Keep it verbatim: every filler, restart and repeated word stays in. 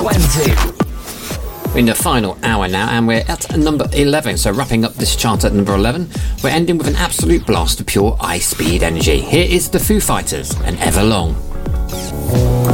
twenty. We're in the final hour now, and we're at number eleven. So wrapping up this chart at number eleven, we're ending with an absolute blast of pure ice speed energy. Here is the Foo Fighters and Everlong.